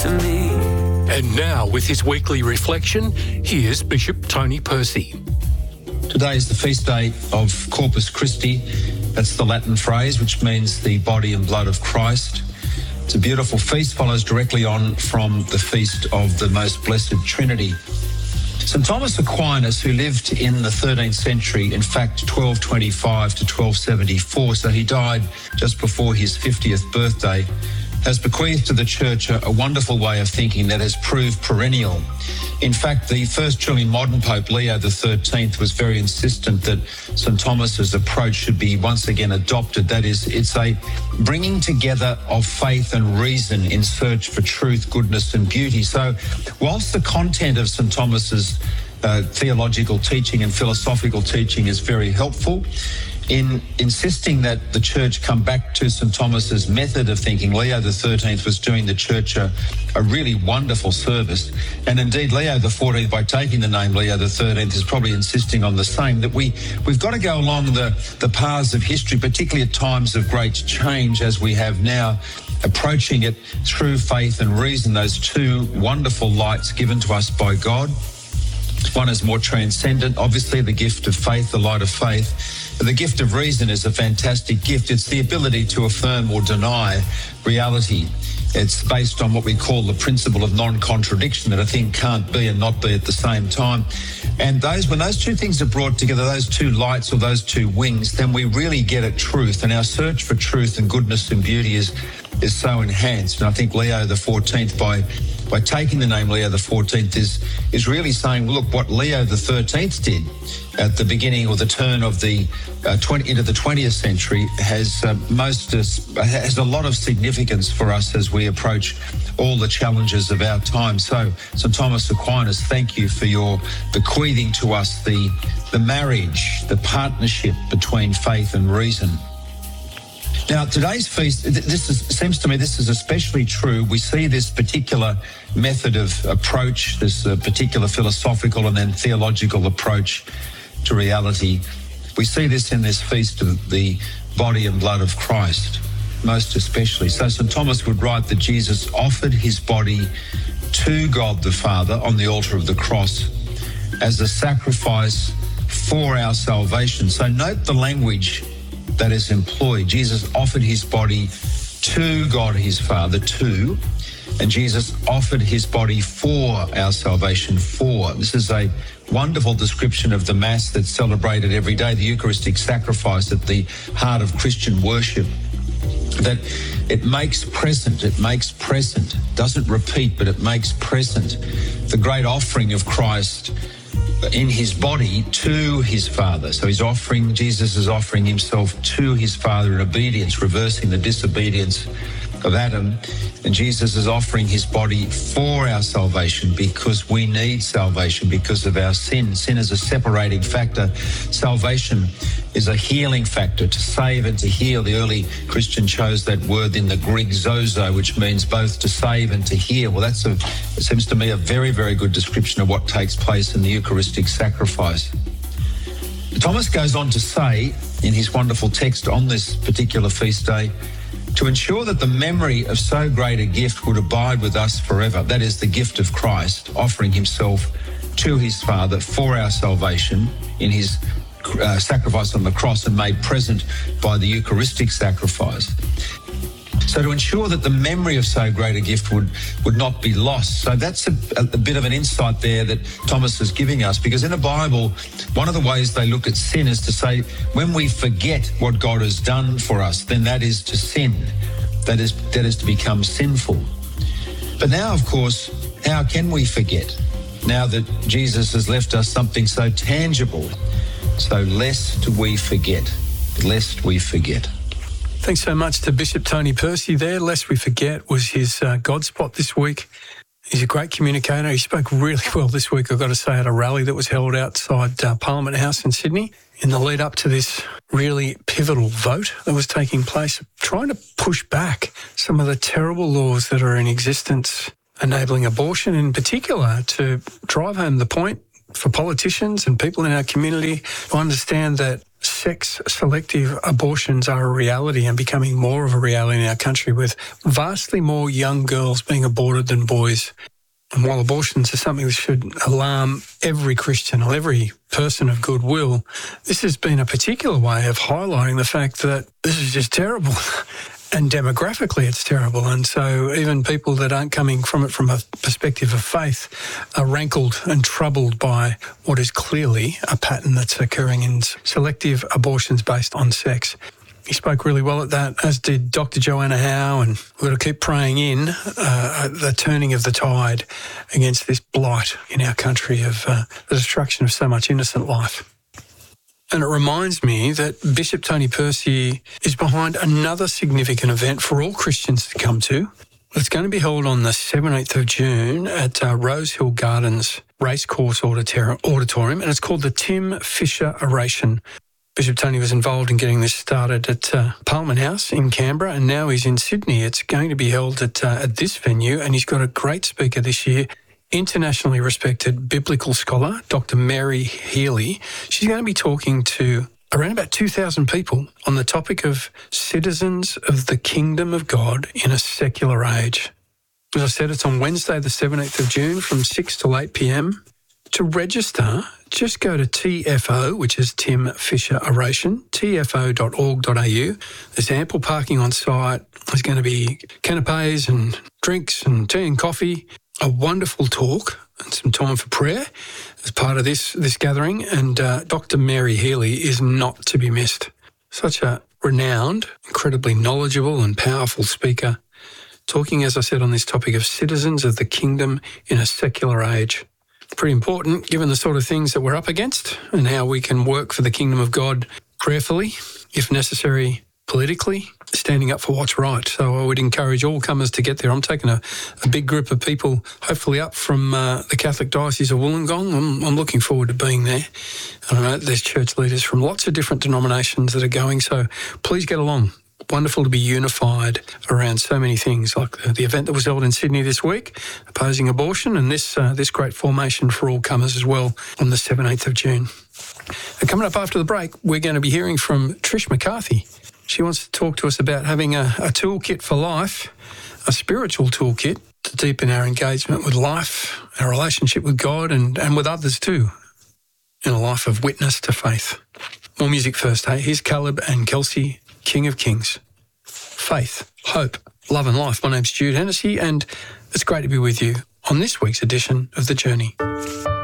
to me. And now, with his weekly reflection, here's Bishop Tony Percy. Today is the feast day of Corpus Christi. That's the Latin phrase, which means the body and blood of Christ. It's a beautiful feast, follows directly on from the feast of the Most Blessed Trinity. St. Thomas Aquinas, who lived in the 13th century, in fact 1225 to 1274, so he died just before his 50th birthday, has bequeathed to the Church a wonderful way of thinking that has proved perennial. In fact, the first truly modern Pope, Leo XIII, was very insistent that St. Thomas's approach should be once again adopted. That is, it's a bringing together of faith and reason in search for truth, goodness and beauty. So whilst the content of St. Thomas's theological teaching and philosophical teaching is very helpful, in insisting that the Church come back to St. Thomas's method of thinking, Leo XIII was doing the Church a really wonderful service. And indeed, Leo XIV, by taking the name Leo XIII, is probably insisting on the same, that we've got to go along the paths of history, particularly at times of great change as we have now, approaching it through faith and reason, those two wonderful lights given to us by God. One is more transcendent, obviously, the gift of faith, the light of faith. The gift of reason is a fantastic gift. It's the ability to affirm or deny reality. It's based on what we call the principle of non-contradiction, that a thing can't be and not be at the same time. And when those two things are brought together, those two lights or those two wings, then we really get at truth. And our search for truth and goodness and beauty is so enhanced. And I think Leo XIV, by taking the name Leo XIV, is really saying, look, what Leo XIII did at the beginning or the turn of the into the 20th century has a lot of significance for us as we approach all the challenges of our time. So, St. Thomas Aquinas, thank you for your bequeathing to us the marriage, the partnership between faith and reason. Now, today's feast, seems to me this is especially true. We see this particular method of approach, this particular philosophical and then theological approach to reality. We see this in this feast of the body and blood of Christ, most especially. So St. Thomas would write that Jesus offered his body to God the Father on the altar of the cross as a sacrifice for our salvation. So note the language that is employed. Jesus offered his body to God his Father, and Jesus offered his body for our salvation, for. This is a wonderful description of the Mass that's celebrated every day, the Eucharistic sacrifice at the heart of Christian worship, that it makes present, doesn't repeat, but it makes present the great offering of Christ in his body to his Father. So Jesus is offering himself to his Father in obedience, reversing the disobedience of Adam. And Jesus is offering his body for our salvation, because we need salvation because of our sin. Sin is a separating factor. Salvation is a healing factor, to save and to heal. The early Christian chose that word in the Greek, zozo, which means both to save and to heal. Well, it seems to me a very, very good description of what takes place in the Eucharistic sacrifice. Thomas goes on to say in his wonderful text on this particular feast day, to ensure that the memory of so great a gift would abide with us forever, that is the gift of Christ offering himself to his Father for our salvation in his sacrifice on the cross and made present by the Eucharistic sacrifice. So to ensure that the memory of so great a gift would not be lost. So that's a bit of an insight there that Thomas is giving us, because in the Bible, one of the ways they look at sin is to say, when we forget what God has done for us, then that is to sin. That is to become sinful. But now, of course, how can we forget? Now that Jesus has left us something so tangible. So lest we forget. Thanks so much to Bishop Tony Percy there. Lest we forget was his God spot this week. He's a great communicator. He spoke really well this week, I've got to say, at a rally that was held outside Parliament House in Sydney in the lead up to this really pivotal vote that was taking place, trying to push back some of the terrible laws that are in existence, enabling abortion in particular, to drive home the point for politicians and people in our community to understand that sex-selective abortions are a reality and becoming more of a reality in our country, with vastly more young girls being aborted than boys. And while abortions are something that should alarm every Christian or every person of goodwill, this has been a particular way of highlighting the fact that this is just terrible. And demographically, it's terrible. And so even people that aren't coming from it from a perspective of faith are rankled and troubled by what is clearly a pattern that's occurring in selective abortions based on sex. He spoke really well at that, as did Dr. Joanna Howe, and we've got to keep praying in the turning of the tide against this blight in our country of the destruction of so much innocent life. And it reminds me that Bishop Tony Percy is behind another significant event for all Christians to come to. It's going to be held on the 17th of June at Rosehill Gardens Racecourse Auditorium, and it's called the Tim Fisher Oration. Bishop Tony was involved in getting this started at Parliament House in Canberra, and now he's in Sydney. It's going to be held at this venue, and he's got a great speaker this year, internationally respected biblical scholar, Dr. Mary Healy. She's going to be talking to around about 2,000 people on the topic of citizens of the kingdom of God in a secular age. As I said, it's on Wednesday, the 17th of June from 6 till 8 p.m. To register, just go to TFO, which is Tim Fisher Oration, tfo.org.au. There's ample parking on site. There's going to be canapes and drinks and tea and coffee, a wonderful talk and some time for prayer as part of this gathering. And Dr. Mary Healy is not to be missed. Such a renowned, incredibly knowledgeable and powerful speaker, talking, as I said, on this topic of citizens of the kingdom in a secular age. Pretty important given the sort of things that we're up against and how we can work for the kingdom of God prayerfully, if necessary, politically, standing up for what's right. So I would encourage all comers to get there. I'm taking a big group of people, hopefully up from the Catholic Diocese of Wollongong. I'm looking forward to being there. I know there's church leaders from lots of different denominations that are going, so please get along. Wonderful to be unified around so many things, like the event that was held in Sydney this week, opposing abortion, and this great formation for all comers as well on the 17th of June. And coming up after the break, we're going to be hearing from Trish McCarthy. She wants to talk to us about having a toolkit for life, a spiritual toolkit to deepen our engagement with life, our relationship with God and with others too, in a life of witness to faith. More music first, hey? Here's Caleb and Kelsey, King of Kings. Faith, hope, love and life. My name's Jude Hennessy, and it's great to be with you on this week's edition of The Journey.